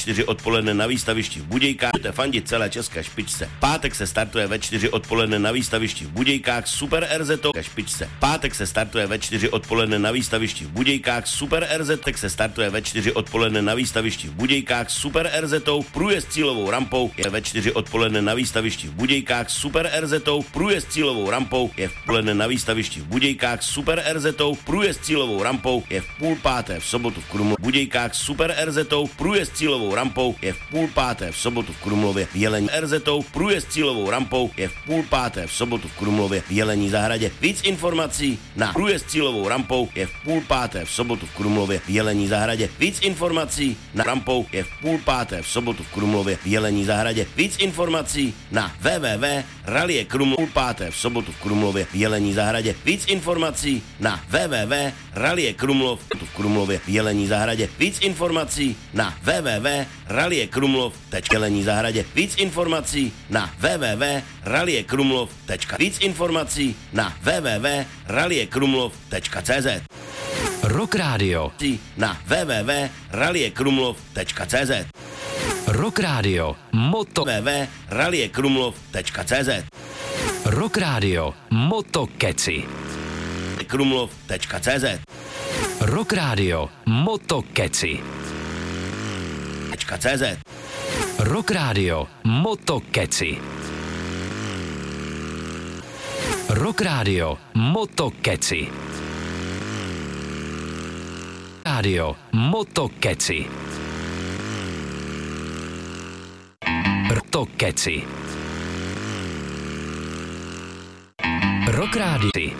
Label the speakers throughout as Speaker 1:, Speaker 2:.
Speaker 1: 4 odpoledne na výstavišti v Budějkách. Můžete fandit celé české špičce. Pátek se startuje ve 4 odpoledne na výstavišti v Budějkách Super RZ špičce. Pátek se startuje ve 4 odpoledne na výstavišti v Budějkách Super RZ. Se startuje ve 4 odpoledne na výstavišti v Budějkách Super RZ. Průjezd cílovou rampou je ve 4 odpoledne na výstavišti v Budějkách Super RZ. Průjezd cílovou rampou je v poledne na výstavišti v Budějkách Super RZ. Průjezd cílovou rampou je v 4:30 v sobotu v Krumlově. V Budějkách Super RZ. Průjezd cílovou rampou je v 4:30 v sobotu v Krumlově. V Jelení RZ. Průjezd cílovou rampou je v 4:30 v sobotu v Krumlově. V Jelení zahradě. Víc informací na průjezd cílovou rampou je v 4:30 v sobotu v Krumlově. V Jelení zahradě. Víc informací na rampou je v 4:30 v sobotu v Krumlově. V Jelení zahradě. Víc informací na www.rallykrumlov 4:30 v sobotu v Krumlově. V Jelení zahradě. Víc informací na www.rallykrumlov v Krumlově. V Jelení zahradě. Víc informací na www.rallykrumlov. Jelení zahradě. Víc informací na www.rallykrumlov. Víc informací na www.rallykrumlov.cz.
Speaker 2: Rock Radio.
Speaker 1: Na www.rallykrumlov.cz.
Speaker 2: Rock Radio. Moto.
Speaker 1: www.rallykrumlov.cz.
Speaker 2: Rock Radio. Moto Keci.
Speaker 1: krumlov.cz.
Speaker 2: Rock Radio. Moto Keci.
Speaker 1: .cz.
Speaker 2: Rock Radio. Moto Keci. Rock Radio. Moto Keci. Radio. Moto Keci. Moto Keci. Rock Radio.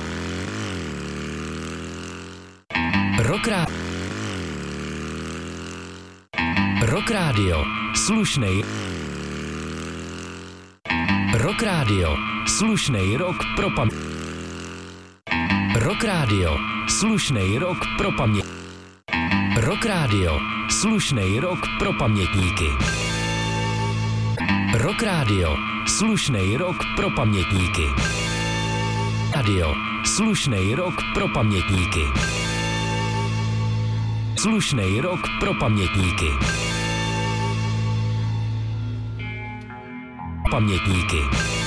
Speaker 2: Rock Radio. Rock Radio. Slušnej. Rock Radio. Slušnej rok pro paměť. Rock Radio. Slušnej rok pro paměť. Rock Radio. Slušnej rok pro pamětníky. Rock Radio. Slušnej rok pro pamětníky. Radio. Slušnej rok pro pamětníky. Slušnej rok pro pamětníky. Pamětníky.